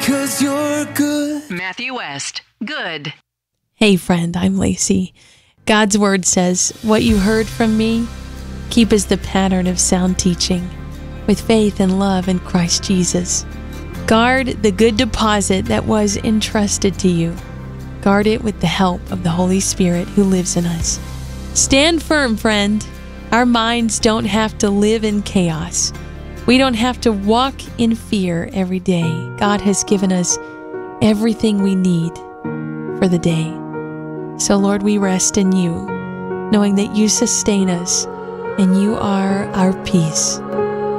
'cause you're good. Matthew West, good. Hey friend, I'm Lacey. God's word says, what you heard from me, keep as the pattern of sound teaching, with faith and love in Christ Jesus. Guard the good deposit that was entrusted to you. Guard it with the help of the Holy Spirit who lives in us. Stand firm, friend. Our minds don't have to live in chaos. We don't have to walk in fear every day. God has given us everything we need for the day. So Lord, we rest in you, knowing that you sustain us and you are our peace.